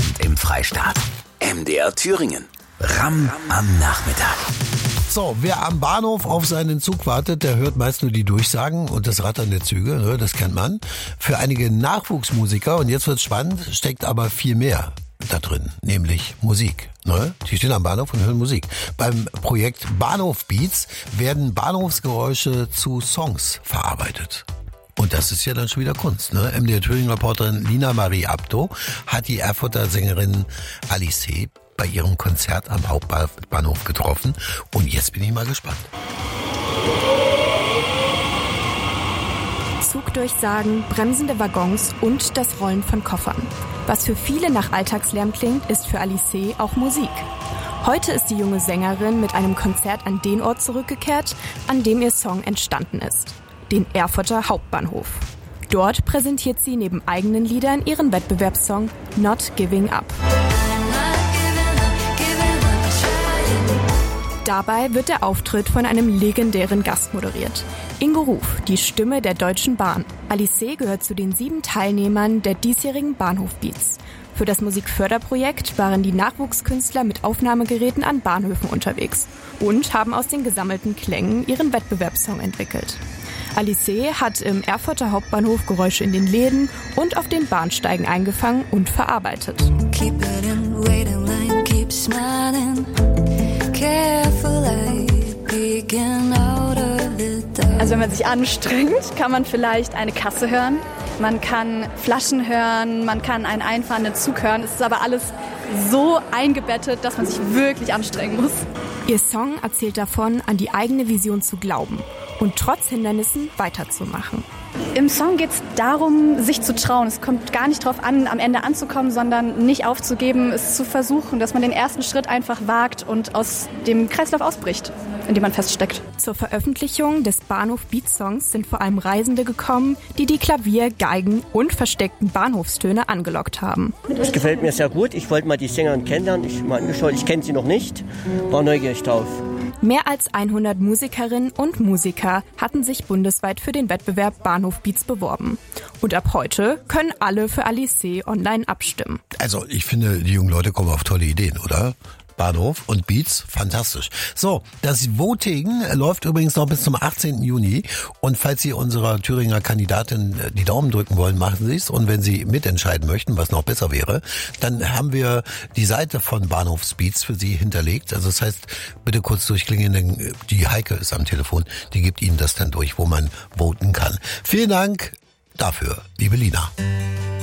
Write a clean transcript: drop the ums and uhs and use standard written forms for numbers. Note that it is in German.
Abend im Freistaat. MDR Thüringen. Ramm am Nachmittag. So, wer am Bahnhof auf seinen Zug wartet, der hört meist nur die Durchsagen und das Rattern der Züge, ne, das kennt man. Für einige Nachwuchsmusiker, und jetzt wird's spannend, steckt aber viel mehr da drin, nämlich Musik. Ne? Die stehen am Bahnhof und hören Musik. Beim Projekt Bahnhof Beats werden Bahnhofsgeräusche zu Songs verarbeitet. Und das ist ja dann schon wieder Kunst. Ne? MDR Thüringen-Reporterin Lina Marie Abdo hat die Erfurter Sängerin Alice bei ihrem Konzert am Hauptbahnhof getroffen. Und jetzt bin ich mal gespannt. Zugdurchsagen, bremsende Waggons und das Rollen von Koffern. Was für viele nach Alltagslärm klingt, ist für Alice auch Musik. Heute ist die junge Sängerin mit einem Konzert an den Ort zurückgekehrt, an dem ihr Song entstanden ist. Den Erfurter Hauptbahnhof. Dort präsentiert sie neben eigenen Liedern ihren Wettbewerbssong Not Giving Up. Dabei wird der Auftritt von einem legendären Gast moderiert. Ingo Ruf, die Stimme der Deutschen Bahn. Alice gehört zu den 7 Teilnehmern der diesjährigen Bahnhof Beats. Für das Musikförderprojekt waren die Nachwuchskünstler mit Aufnahmegeräten an Bahnhöfen unterwegs und haben aus den gesammelten Klängen ihren Wettbewerbssong entwickelt. Alice hat im Erfurter Hauptbahnhof Geräusche in den Läden und auf den Bahnsteigen eingefangen und verarbeitet. Also wenn man sich anstrengt, kann man vielleicht eine Kasse hören, man kann Flaschen hören, man kann einen einfahrenden Zug hören. Es ist aber alles so eingebettet, dass man sich wirklich anstrengen muss. Ihr Song erzählt davon, an die eigene Vision zu glauben und trotz Hindernissen weiterzumachen. Im Song geht es darum, sich zu trauen. Es kommt gar nicht darauf an, am Ende anzukommen, sondern nicht aufzugeben, es zu versuchen, dass man den ersten Schritt einfach wagt und aus dem Kreislauf ausbricht, in dem man feststeckt. Zur Veröffentlichung des Bahnhof Beats Songs sind vor allem Reisende gekommen, die Klavier-, Geigen- und versteckten Bahnhofstöne angelockt haben. Das gefällt mir sehr gut. Ich wollte mal die Sängerin kennenlernen. Ich habe mal angeschaut, ich kenne sie noch nicht. War neugierig drauf. Mehr als 100 Musikerinnen und Musiker hatten sich bundesweit für den Wettbewerb Bahnhof Beats beworben. Und ab heute können alle für Alice online abstimmen. Also ich finde, die jungen Leute kommen auf tolle Ideen, oder? Bahnhof und Beats, fantastisch. So, das Voting läuft übrigens noch bis zum 18. Juni. Und falls Sie unserer Thüringer Kandidatin die Daumen drücken wollen, machen Sie es. Und wenn Sie mitentscheiden möchten, was noch besser wäre, dann haben wir die Seite von Bahnhof Beats für Sie hinterlegt. Also das heißt, bitte kurz durchklingeln, denn die Heike ist am Telefon. Die gibt Ihnen das dann durch, wo man voten kann. Vielen Dank dafür, liebe Lina.